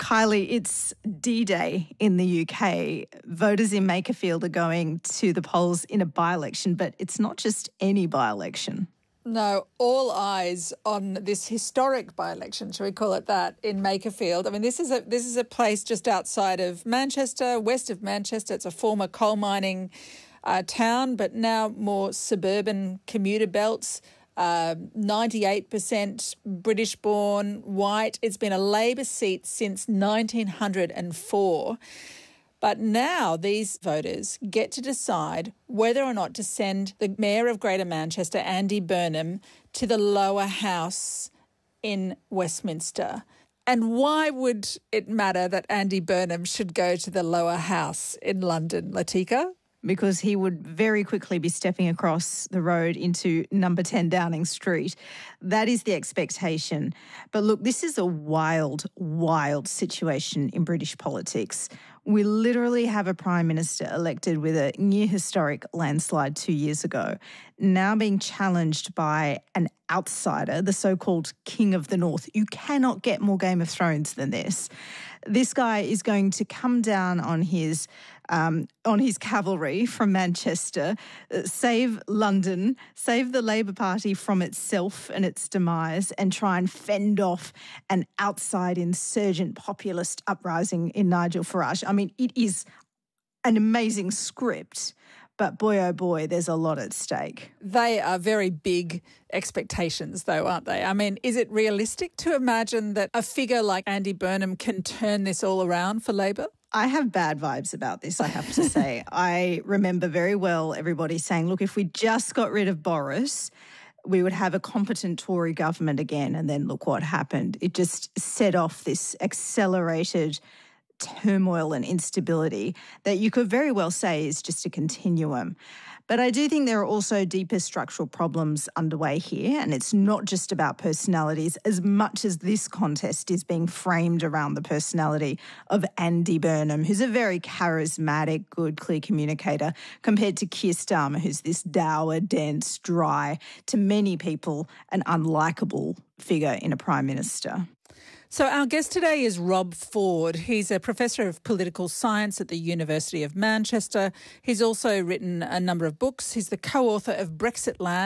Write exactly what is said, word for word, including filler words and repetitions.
Kylie, it's D-Day in the U K. Voters in Makerfield are going to the polls in a by-election, but it's not just any by-election. No, all eyes on this historic by-election, shall we call it that, in Makerfield. I mean, this is a this is a place just outside of Manchester, west of Manchester. It's a former coal mining uh, town, but now more suburban commuter belts. Uh, ninety-eight percent British-born, white. It's been a Labor seat since nineteen oh four. But now these voters get to decide whether or not to send the Mayor of Greater Manchester, Andy Burnham, to the lower house in Westminster. And why would it matter that Andy Burnham should go to the lower house in London, Latika? Because he would very quickly be stepping across the road into number ten Downing Street. That is the expectation. But look, this is a wild, wild situation in British politics. We literally have a Prime Minister elected with a near historic landslide two years ago, now being challenged by an outsider, the so-called King of the North. You cannot get more Game of Thrones than this. This guy is going to come down on his um, on his cavalry from Manchester, uh, save London, save the Labor Party from itself and its demise, and try and fend off an outside insurgent populist uprising in Nigel Farage. I mean, it is an amazing script, but boy, oh boy, there's a lot at stake. They are very big expectations, though, aren't they? I mean, is it realistic to imagine that a figure like Andy Burnham can turn this all around for Labor? I have bad vibes about this, I have to say. I remember very well everybody saying, look, if we just got rid of Boris, we would have a competent Tory government again. And then look what happened. It just set off this accelerated turmoil and instability that you could very well say is just a continuum. But I do think there are also deeper structural problems underway here, and it's not just about personalities as much as this contest is being framed around the personality of Andy Burnham, who's a very charismatic, good, clear communicator, compared to Keir Starmer, who's this dour, dense, dry, to many people, an unlikable figure in a Prime Minister. So our guest today is Rob Ford. He's a professor of political science at the University of Manchester. He's also written a number of books. He's the co-author of Brexitland.